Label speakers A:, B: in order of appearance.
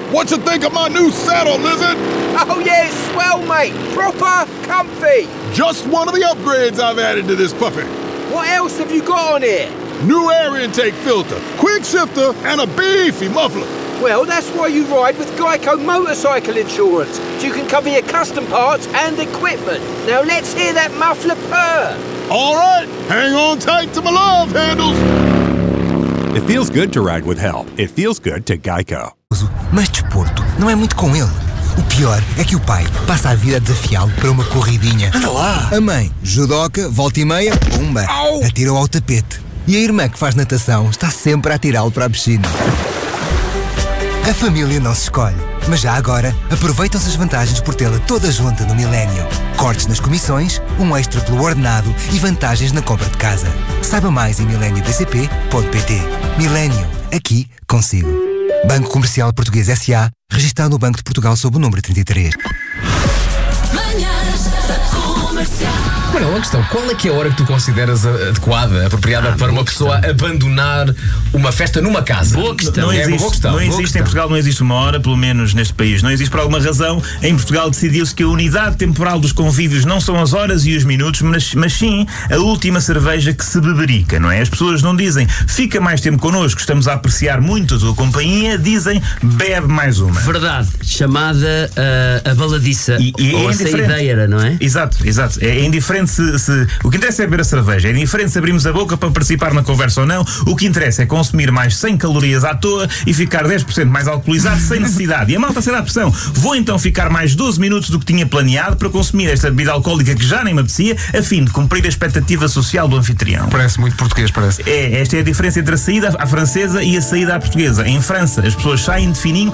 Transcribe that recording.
A: What you think of my new saddle, Lizard?
B: Oh yeah, it's swell, mate. Proper comfy.
A: Just one of the upgrades I've added to this puppy.
B: What else have you got on here?
A: New air intake filter, quick shifter, and a beefy muffler.
B: Well, that's why you ride with Geico Motorcycle Insurance, so you can cover your custom parts and equipment. Now let's hear that muffler purr.
A: All right, hang on tight to my love handles.
C: It feels good to ride with help. It feels good to Geico.
D: Mas desporto não é muito com ele. O pior é que o pai passa a vida a desafiá-lo para uma corridinha.
C: Anda lá!
D: A mãe, judoca, volta e meia, pumba, atira-o ao tapete. E a irmã que faz natação está sempre a atirá-lo para a piscina. A família não se escolhe, mas já agora aproveitam-se as vantagens por tê-la toda junta no Millennium. Cortes nas comissões, um extra pelo ordenado e vantagens na compra de casa. Saiba mais em millenniumbcp.pt. Millennium, aqui consigo. Banco Comercial Português S.A., registado no Banco de Portugal sob o número 33.
E: Manuel, uma questão, qual é que é a hora que tu consideras adequada, apropriada para uma pessoa abandonar uma festa numa casa?
F: Boa questão.
E: Não existe,
F: boa questão. Não existe em Portugal, não existe uma hora, pelo menos neste país. Não existe por alguma razão. Em Portugal decidiu-se que a unidade temporal dos convívios não são as horas e os minutos, mas sim a última cerveja que se beberica, não é? As pessoas não dizem fica mais tempo connosco, estamos a apreciar muito a tua companhia, dizem bebe mais uma.
G: Verdade, chamada a baladiça ou a saideira, não é?
F: Exato. É indiferente se o que interessa é beber a cerveja, é indiferente se abrimos a boca para participar na conversa ou não. O que interessa é consumir mais 100 calorias à toa e ficar 10% mais alcoolizado sem necessidade. E a malta se dá a pressão. Vou então ficar mais 12 minutos do que tinha planeado para consumir esta bebida alcoólica que já nem me apetecia, a fim de cumprir a expectativa social do anfitrião.
E: Parece muito português, parece.
F: Esta é a diferença entre a saída à francesa e a saída à portuguesa. Em França, as pessoas saem de fininho